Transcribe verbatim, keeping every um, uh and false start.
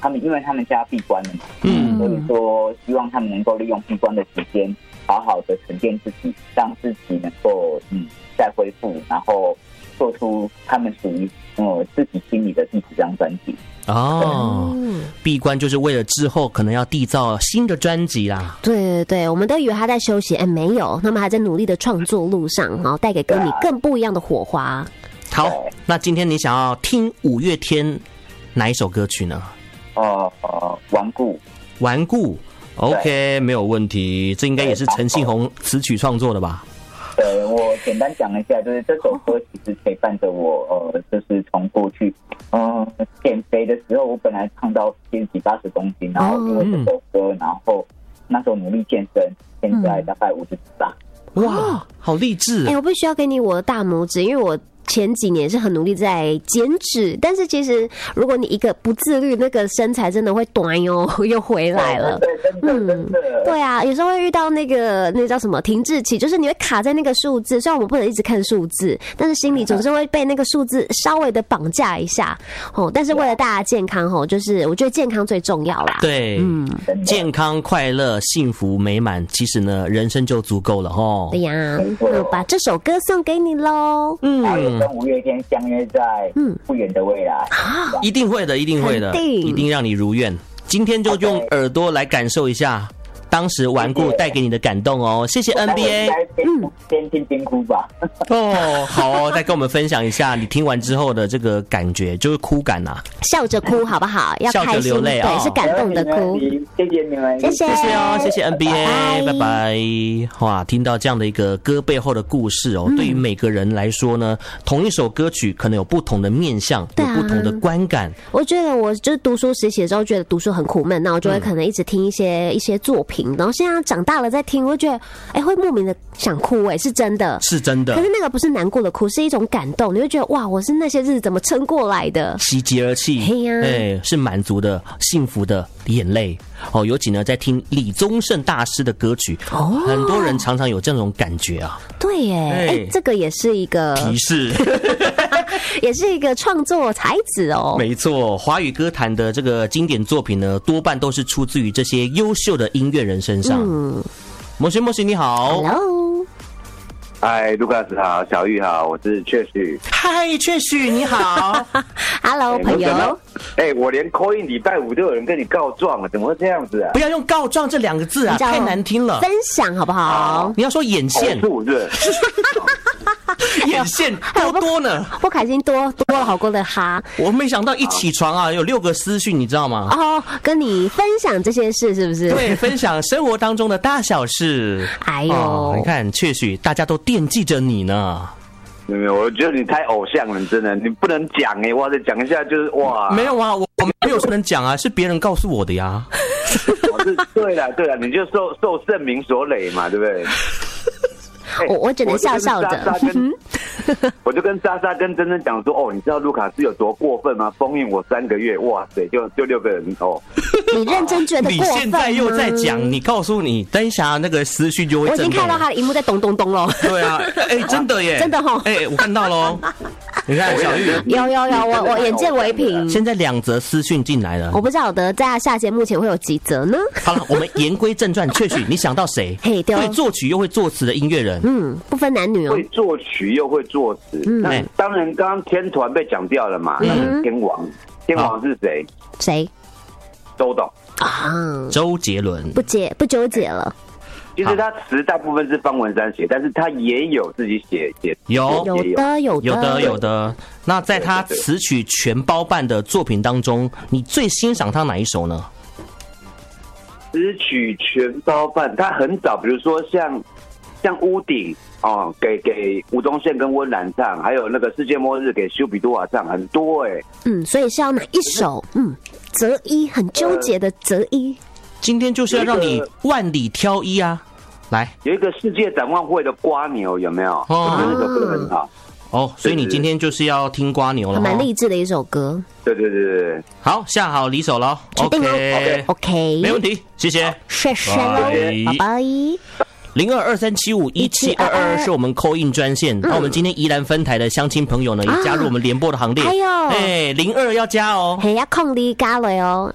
他们因为他们家闭关了嘛，嗯，所以说希望他们能够利用闭关的时间，好好的沉淀自己，让自己能够嗯再恢复，然后做出他们属于呃自己心里的第十张专辑。 哦，闭关就是为了之后可能要缔造新的专辑啦。 对对对，我们都以为他在休息，哎，没有，他们还在努力的创作路上，然后带给歌迷更不一样的火花。 好，那今天你想要听五月天哪一首歌曲呢？ 呃呃，顽固， 顽固 ，OK， 没有问题。这应该也是陈信宏词曲创作的吧？ 对，我简单讲一下，就是这首歌其实陪伴着我，呃，就是从过去，嗯、呃，减肥的时候，我本来胖到七十几、八十公斤，然后因为这首歌，然后那时候努力健身，现在大概五十几吧。 哇，好励志！ 哎、欸，我必须要给你我的大拇指，因为我前几年是很努力在减脂，但是其实如果你一个不自律，那个身材真的会短哟，又回来了。嗯，对啊，有时候会遇到那个那叫什么停滞期，就是你会卡在那个数字。虽然我们不能一直看数字，但是心里总是会被那个数字稍微的绑架一下。哦，但是为了大家健康，哦，就是我觉得健康最重要啦。 对，嗯，健康、快乐、幸福、美满，其实呢，人生就足够了哦。 对呀，那把这首歌送给你喽。 嗯。跟五月天相约在不远的未来， 嗯，一定会的，一定会的，一定让你如愿。今天就用耳朵来感受一下当时顽固带给你的感动哦。谢谢 N B A， 嗯，先听听哭吧。 哦，好哦，再跟我们分享一下你听完之后的这个感觉，就是哭感呐，啊， 笑着哭好不好？要开心，笑着流泪，对，是感动的哭。 谢谢你们， 谢谢， 谢谢哦，谢谢 N B A， 拜拜。哇，听到这样的一个歌背后的故事哦，嗯，对于每个人来说呢，同一首歌曲可能有不同的面向，有不同的观感。我觉得我就是读书时期的时候，觉得读书很苦闷，那我就会可能一直听一些一些作品。然后现在长大了再听，我会觉得，哎，会莫名的想哭，哎，是真的， 是真的。 可是那个不是难过的哭，是一种感动。你会觉得，哇，我是那些日子怎么撑过来的？ 喜极而泣，哎，是满足的、幸福的眼泪。哦，尤其呢，在听李宗盛大师的歌曲，哦，很多人常常有这种感觉啊。 对耶，哎，欸，这个也是一个提示。 也是一个创作才子哦。 没错，华语歌坛的这个经典作品呢，多半都是出自于这些优秀的音乐人身上。嗯，莫许莫许你好 ，Hello， 嗨，卢卡斯好，小玉好，我是确许。 嗨，确许你好 ，Hello， 朋友。 哎，我连 call in 礼拜五都有人跟你告状了，怎么会这样子啊？ 不要用告状这两个字啊，太难听了。 分享好不好？ 你要说眼线， 是不是？ 眼线多多呢， 不开心多多了好多的哈。 我没想到一起床啊，有六个私讯，你知道吗？ 哦，跟你分享这些事是不是？ 对，分享生活当中的大小事。 哎呦，哦， 你看，确许大家都惦记着你呢。 没有，我觉得你太偶像了，真的，你不能讲哎，哇，再讲一下就是哇。 没有啊，我我没有说能讲啊，是别人告诉我的呀。 哦，是对了对了，你就受受盛名所累嘛，对不对？ 欸、我我只能笑笑的。 我就跟莎莎跟珍珍讲说，哦，你知道卢卡斯有多过分吗？封印我三个月，哇塞，就就六个人哦。 你认真觉得过分吗？ 你现在又在讲，你告诉你，等一下那个私讯就会震动。 我已经看到他的荧幕在咚咚咚了。 对啊，哎、欸，真的耶， 真的哈、哦， 哎、欸，我看到喽。你看小玉， 有有有，我我眼见为凭。 现在两则私讯进来了， 我不晓得在下节目前会有几则呢。 好了，我们言归正传，确许你想到谁？ 嘿，对， 会作曲又会作词的音乐人， 嗯，不分男女哦， 会作曲又会作词。嗯，那当然，刚刚天团被讲掉了嘛，那是天王，天王是谁？ 谁？ 周董啊， 周杰伦， 不解不纠结了。 其实他词大部分是方文山写，但是他也有自己写写。 有有的有的有的有的。那在他词曲全包办的作品当中，你最欣赏他哪一首呢？ 词曲全包办，他很早，比如说像像屋顶哦，给给吴宗宪跟温岚唱，还有那个世界末日给修比多瓦唱，很多哎、欸。 嗯，所以是要哪一首？嗯，择一，很纠结的择一。呃今天就是要让你万里挑一啊！来， 有一个世界展望会的瓜牛有没有？哦，那首歌很好。 哦，所以你今天就是要听瓜牛了， 蛮励志的一首歌。 对对对对， 好，下好离手了。 OK OK， 没问题，谢谢， 谢谢喽，拜拜。 零二二三七五一七二二是我们 call in 专线。那、嗯、我们今天宜兰分台的乡亲朋友呢，也加入我们联播的行列。哎呦，哎，零二要加哦， 嘿，要空的加了哦。